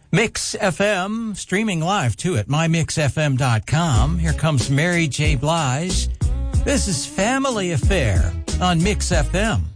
Mix FM, streaming live too at mymixfm.com. Here comes Mary J. Blige. This is Family Affair on Mix FM.